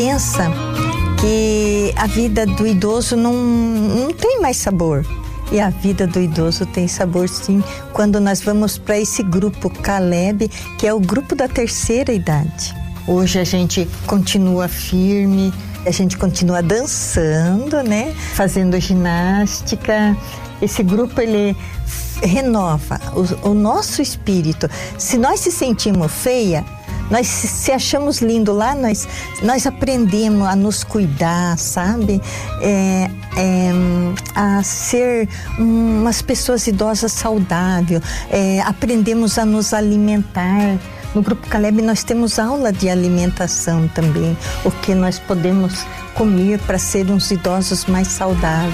Pensa que a vida do idoso não tem mais sabor. E a vida do idoso tem sabor, sim, quando nós vamos para esse grupo Caleb, que é o grupo da terceira idade. Hoje a gente continua firme, a gente continua dançando, né? Fazendo ginástica. Esse grupo, ele renova o nosso espírito. Se nós se sentimos feia, nós se achamos lindo lá, nós aprendemos a nos cuidar, sabe? A ser umas pessoas idosas saudáveis, aprendemos a nos alimentar. No Grupo Caleb nós temos aula de alimentação também, o que nós podemos comer para ser uns idosos mais saudáveis.